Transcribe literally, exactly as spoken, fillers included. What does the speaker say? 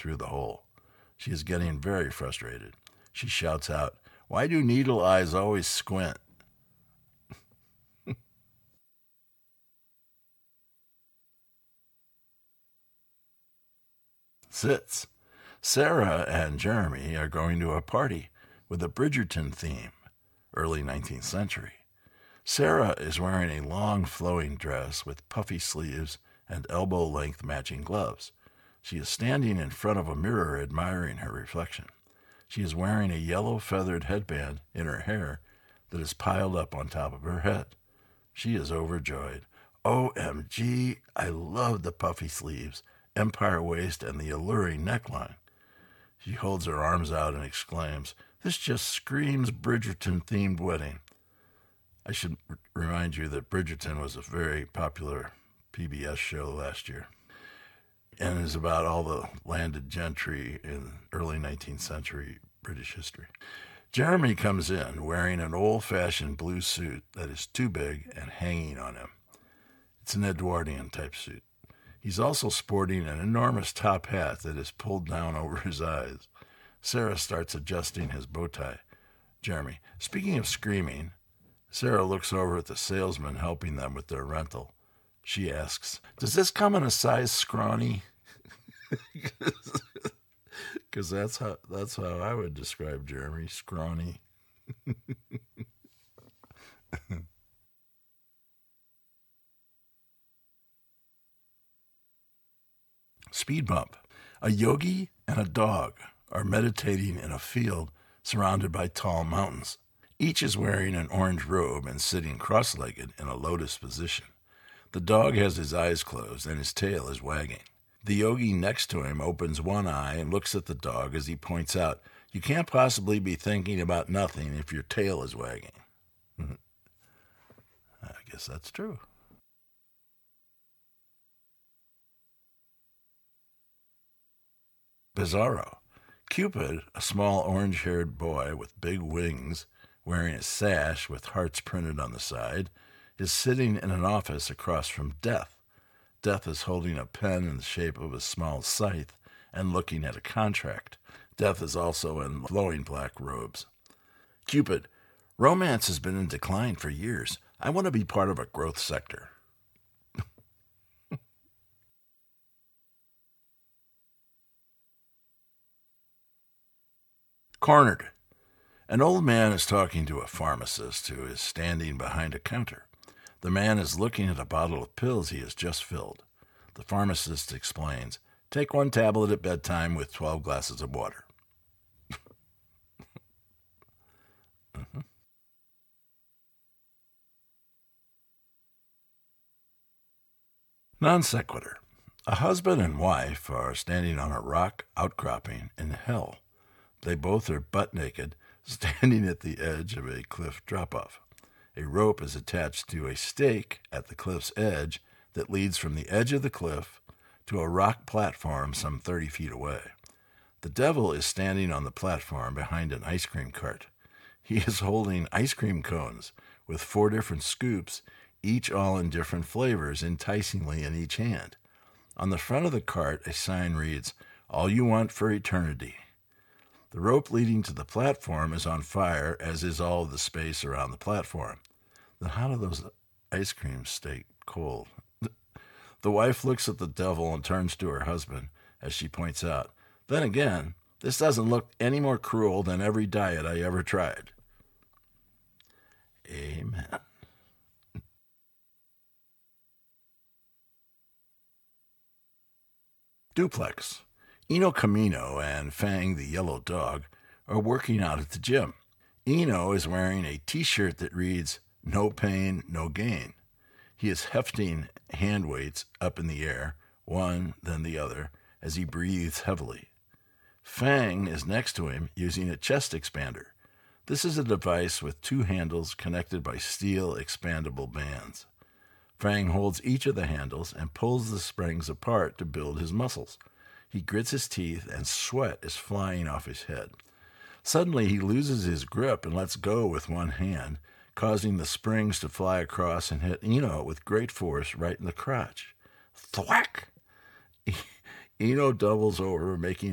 through the hole. She is getting very frustrated. She shouts out, "Why do needle eyes always squint?" Sits. Sarah and Jeremy are going to a party with a Bridgerton theme, early nineteenth century. Sarah is wearing a long flowing dress with puffy sleeves and elbow-length matching gloves. She is standing in front of a mirror admiring her reflection. She is wearing a yellow feathered headband in her hair that is piled up on top of her head. She is overjoyed. O M G, I love the puffy sleeves, empire waist, and the alluring neckline. She holds her arms out and exclaims, "This just screams Bridgerton-themed wedding." I should r- remind you that Bridgerton was a very popular P B S show last year and is about all the landed gentry in early nineteenth century British history. Jeremy comes in wearing an old-fashioned blue suit that is too big and hanging on him. It's an Edwardian-type suit. He's also sporting an enormous top hat that is pulled down over his eyes. Sarah starts adjusting his bow tie. Jeremy, speaking of screaming, Sarah looks over at the salesman helping them with their rental. She asks, "Does this come in a size scrawny?" Because that's how that's how I would describe Jeremy, scrawny. Speed bump. A yogi and a dog are meditating in a field surrounded by tall mountains. Each is wearing an orange robe and sitting cross-legged in a lotus position. The dog has his eyes closed and his tail is wagging. The yogi next to him opens one eye and looks at the dog as he points out, "You can't possibly be thinking about nothing if your tail is wagging." I guess that's true. Bizarro. Cupid, a small orange-haired boy with big wings, wearing a sash with hearts printed on the side, is sitting in an office across from Death. Death is holding a pen in the shape of a small scythe and looking at a contract. Death is also in flowing black robes. Cupid, romance has been in decline for years. I want to be part of a growth sector. Cornered. An old man is talking to a pharmacist who is standing behind a counter. The man is looking at a bottle of pills he has just filled. The pharmacist explains, "Take one tablet at bedtime with twelve glasses of water." uh-huh. Non sequitur. A husband and wife are standing on a rock outcropping in hell. They both are butt naked, standing at the edge of a cliff drop-off. A rope is attached to a stake at the cliff's edge that leads from the edge of the cliff to a rock platform some thirty feet away. The devil is standing on the platform behind an ice cream cart. He is holding ice cream cones with four different scoops, each all in different flavors, enticingly in each hand. On the front of the cart, a sign reads, "All you want for eternity." The rope leading to the platform is on fire, as is all of the space around the platform. Then how do those ice creams stay cold? The wife looks at the devil and turns to her husband as she points out, "Then again, this doesn't look any more cruel than every diet I ever tried." Amen. Duplex. Eno Camino and Fang the yellow dog are working out at the gym. Eno is wearing a t-shirt that reads, "No pain, no gain." He is hefting hand weights up in the air, one, then the other, as he breathes heavily. Fang is next to him using a chest expander. This is a device with two handles connected by steel expandable bands. Fang holds each of the handles and pulls the springs apart to build his muscles. He grits his teeth and sweat is flying off his head. Suddenly he loses his grip and lets go with one hand, causing the springs to fly across and hit Eno with great force right in the crotch. Thwack! Eno doubles over, making